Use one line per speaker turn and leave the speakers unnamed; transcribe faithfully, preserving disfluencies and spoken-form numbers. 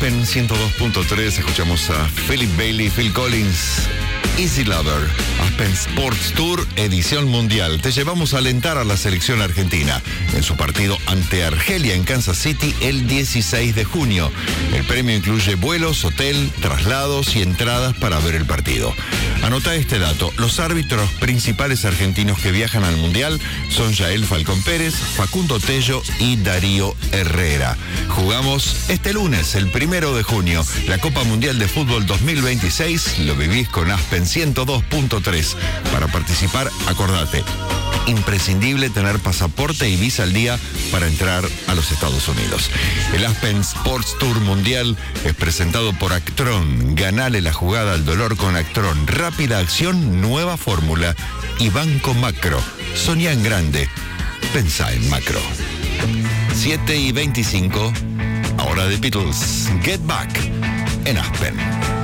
Aspen ciento dos punto tres escuchamos a Philip Bailey, Phil Collins, Easy Lover. Aspen Sports Tour, edición mundial. Te llevamos a alentar a la selección argentina en su partido ante Argelia en Kansas City el dieciséis de junio. El premio incluye vuelos, hotel, traslados y entradas para ver el partido. Anota este dato: los árbitros principales argentinos que viajan al mundial son Yael Falcón Pérez, Facundo Tello y Darío Herrera. Jugamos este lunes, el primero de junio, la Copa Mundial de Fútbol dos mil veintiséis. Lo vivís con Aspen ciento dos punto tres. Para participar, acordate, imprescindible tener pasaporte y visa al día para entrar a los Estados Unidos. El Aspen Sports Tour Mundial es presentado por Actron. Ganale la jugada al dolor con Actron. Rápida acción, nueva fórmula. Y Banco Macro. Soñá en grande. Pensá en macro. siete y veinticinco. Ahora de Beatles. Get Back en Aspen.